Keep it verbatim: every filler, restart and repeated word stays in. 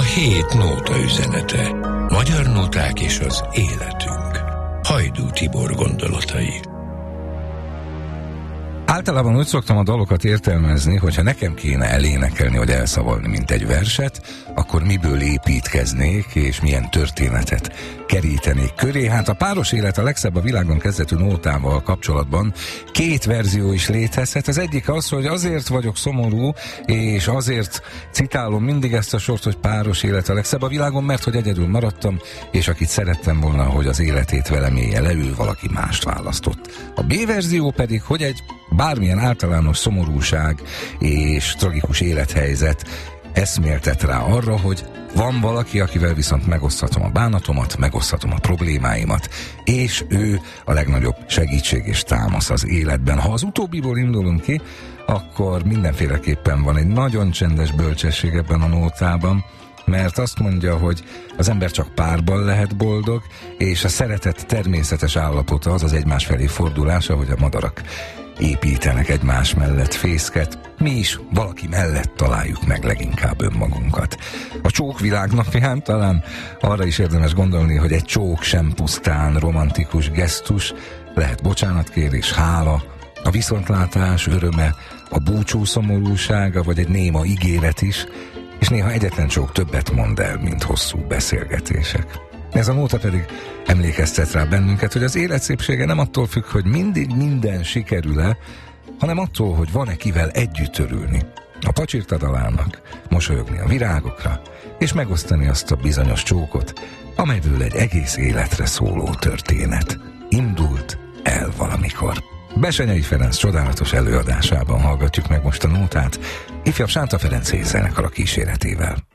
A hét nóta üzenete. Magyar nóták és az életünk. Hajdú Tibor gondolatai. Általában úgy szoktam a dalokat értelmezni, hogyha nekem kéne elénekelni, vagy elszavalni, mint egy verset, akkor miből építkeznék, és milyen történetet kerítenék köré. Hát a Páros élet a legszebb a világon kezdetű nótával kapcsolatban két verzió is létezhet. Az egyik az, hogy azért vagyok szomorú, és azért citálom mindig ezt a sort, hogy Páros élet a legszebb a világon, mert hogy egyedül maradtam, és akit szerettem volna, hogy az életét velem élje le, ő valaki mást választott. A B verzió pedig, hogy egy bármilyen általános szomorúság és tragikus élethelyzet eszméltet rá arra, hogy van valaki, akivel viszont megoszthatom a bánatomat, megoszthatom a problémáimat, és ő a legnagyobb segítség és támasz az életben. Ha az utóbbiból indulunk ki, akkor mindenféleképpen van egy nagyon csendes bölcsesség ebben a nótában, mert azt mondja, hogy az ember csak párban lehet boldog, és a szeretet természetes állapota az az egymás felé fordulása, hogy a madarak építenek egymás mellett fészket, mi is valaki mellett találjuk meg leginkább önmagunkat. A csókvilág napján talán arra is érdemes gondolni, hogy egy csók sem pusztán romantikus gesztus, lehet bocsánatkérés, hála, a viszontlátás öröme, a búcsú szomorúsága, vagy egy néma ígéret is, és néha egyetlen csók többet mond el, mint hosszú beszélgetések. Ez a nóta pedig emlékeztet rá bennünket, hogy az élet szépsége nem attól függ, hogy mindig minden sikerül-e, hanem attól, hogy van-e kivel együtt örülni a pacsirtadalának, mosolyogni a virágokra, és megosztani azt a bizonyos csókot, amelyből egy egész életre szóló történet indult el valamikor. Bessenyei Ferenc csodálatos előadásában hallgatjuk meg most a nótát, ifjabb Sánta Ferenc zenekar kíséretével.